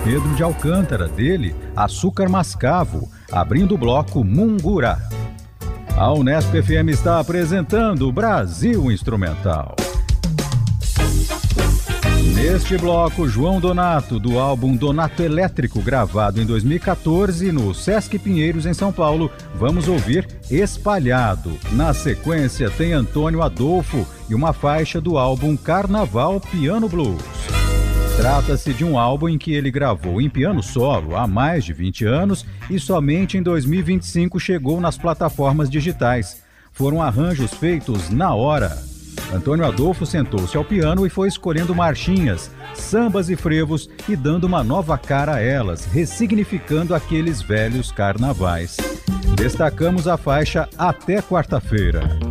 Pedro de Alcântara, dele, Açúcar Mascavo, abrindo o bloco Mungura. A Unesp FM está apresentando Brasil Instrumental. Neste bloco, João Donato, do álbum Donato Elétrico, gravado em 2014 no Sesc Pinheiros, em São Paulo, vamos ouvir Espalhado. Na sequência, tem Antônio Adolfo e uma faixa do álbum Carnaval Piano Blues. Trata-se de um álbum em que ele gravou em piano solo há mais de 20 anos e somente em 2025 chegou nas plataformas digitais. Foram arranjos feitos na hora. Antônio Adolfo sentou-se ao piano e foi escolhendo marchinhas, sambas e frevos e dando uma nova cara a elas, ressignificando aqueles velhos carnavais. Destacamos a faixa Até Quarta-feira.